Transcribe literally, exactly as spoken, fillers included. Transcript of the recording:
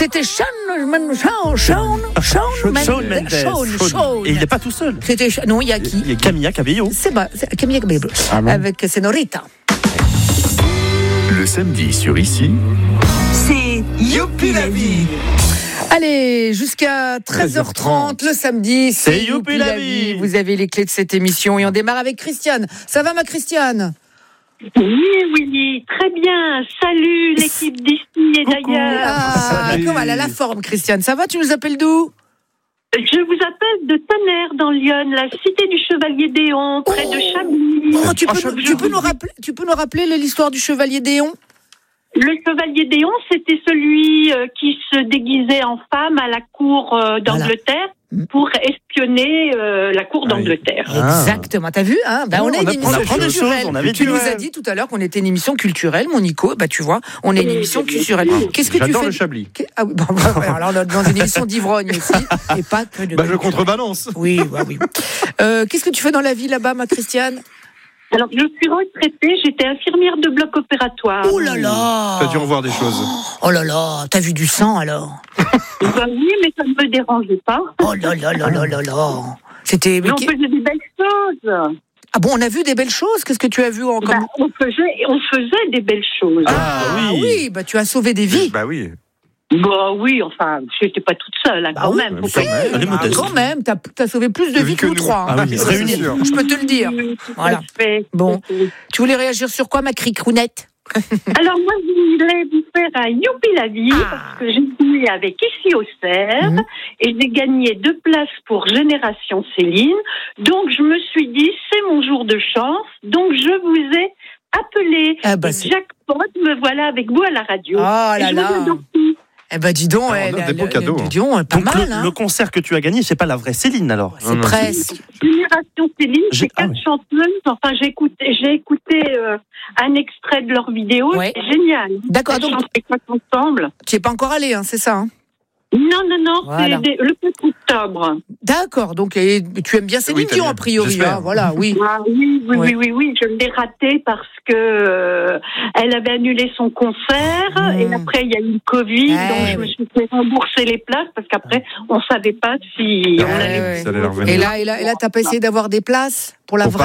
C'était Shawn, Shawn, Shawn, Shawn, Shawn Mendes. Shawn, Shawn. Et il n'est pas tout seul. C'était non, il y a qui? Il y a Camilla Cabello. C'est bah, c'est Camilla Cabello Ah bon avec Senorita. Le samedi sur Ici, c'est Youpi la vie. Allez, jusqu'à treize heures trente le samedi, c'est, c'est Youpi la vie. Vous avez les clés de cette émission et on démarre avec Christiane. Ça va ma Christiane? Oui, oui, très bien. Salut l'équipe d'ici et d'ailleurs. Ah, Salut. comment elle a la forme, Christiane? Ça va? Tu nous appelles d'où? Je vous appelle de Tonnerre dans Lyon, la cité du Chevalier d'Éon, près de Chablis. Oh, tu, peux, Oh, nous, tu, peux nous rappeler, tu peux nous rappeler l'histoire du Chevalier d'Éon? Le Chevalier d'Éon, c'était celui euh, qui se déguisait en femme à la cour euh, d'Angleterre Voilà. pour espionner euh, la cour d'Angleterre. Ah. Exactement. T'as vu, hein? Bah, Oh, on est on une apprend émission des choses, culturelle. on avait Tu dit, nous ouais. as dit tout à l'heure qu'on était une émission culturelle, mon Nico. Bah, tu vois, on est une Oui, émission oui, culturelle. oui. Qu'est-ce que tu J'adore fais? le Chablis. Qu'est- Ah oui, bah, bah, ouais, alors on est dans une émission d'ivrogne aussi, et pas que de. Bah, je contrebalance. Oui, bah oui. Euh, qu'est-ce que tu fais dans la vie là-bas, ma Christiane? Alors, je suis retraitée, j'étais infirmière de bloc opératoire. Oh là là! T'as dû revoir des choses. Oh là là, t'as vu du sang alors? Bah oui, mais ça ne me dérangeait pas. Oh là là là là là là! C'était. Mais on faisait des belles choses. Ah bon, on a vu des belles choses. Qu'est-ce que tu as vu encore? Bah, on, faisait, on faisait des belles choses. Ah oui. oui, bah tu as sauvé des vies. Bah oui. Bah oui, enfin, je n'étais pas toute seule, hein, Bah quand oui, même. mais Faut quand pas- même. Elle est Ah, modeste. quand même, t'as as sauvé plus de vies que nous trois. hein. Ah oui, Ça, réunis. c'est- Je peux te le dire. Oui, tout à Voilà. fait. Bon. Tu voulais réagir sur quoi, ma cricrounette? Alors moi, je voulais vous faire un youpi la vie, Ah. parce que j'ai joué avec Ici au Cerf, Mhm. et j'ai gagné deux places pour Génération Céline. Donc je me suis dit, c'est mon jour de chance, donc je vous ai appelé. Ah bah, Et c'est- jackpot, me voilà avec vous à la radio. Oh là Et je là. vous adore tous. Eh ben dis donc, Ah, on elle, donne des beaux elle- cadeaux, dis hein. donc, pas Donc mal, le, hein. le concert que tu as gagné, c'est pas la vraie Céline alors. C'est Non, non, presque. Génération Céline, J'ai- c'est quatre ah ouais. chanteuses. Enfin, j'ai écouté, j'ai écouté euh, un extrait de leur vidéo. Ouais. C'est génial. D'accord, Elles donc chantent les quatre ensemble. tu es pas encore allé, hein, c'est ça, hein? Non, non, non, Voilà. c'est des- le quatre octobre. D'accord, donc et, tu aimes bien Céline Oui, t'as Dion bien. a priori, J'espère. hein, voilà, oui. Ah, oui, oui, Ouais. oui, oui, oui, je l'ai raté parce que euh, elle avait annulé son concert Mmh. et après il y a eu le Covid, Ouais, donc je me oui. suis fait rembourser les places parce qu'après on savait pas si on Ouais, allait. ouais. Ça allait leur venir. Et là, et là, et là, t'as pas essayé d'avoir des places pour la Pour vraie